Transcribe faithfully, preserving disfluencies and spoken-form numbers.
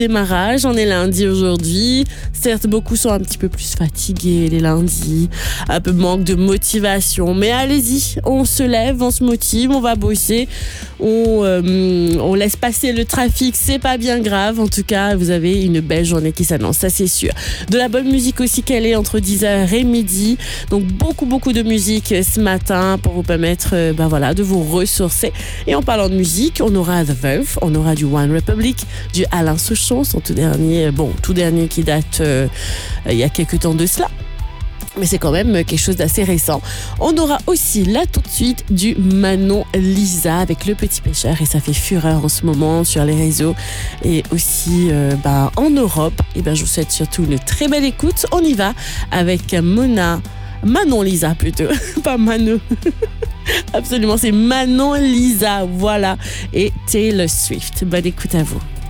Démarrage, on est lundi aujourd'hui. Certes, beaucoup sont un petit peu plus fatigués les lundis, un peu manque de motivation, mais allez-y, on se lève, on se motive, on va bosser, on, euh, on laisse passer le trafic, c'est pas bien grave. En tout cas, vous avez une belle journée qui s'annonce, ça c'est sûr. De la bonne musique aussi qu'elle est entre dix heures et midi, donc beaucoup beaucoup de musique ce matin pour vous permettre euh, ben voilà, de vous ressourcer. Et en parlant de musique, on aura The Verve, on aura du One Republic, du Alain Souchon, son tout dernier, bon, tout dernier qui date euh, il y a quelques temps de cela. Mais c'est quand même quelque chose d'assez récent. On aura aussi là tout de suite du Manon Lisa avec Le Petit Pêcheur et ça fait fureur en ce moment sur les réseaux et aussi euh, bah, en Europe. Et ben je vous souhaite surtout une très belle écoute. On y va avec Mona, Manon Lisa plutôt, pas Mano. Absolument, c'est Manon Lisa, voilà, et Taylor Swift. Bonne écoute à vous.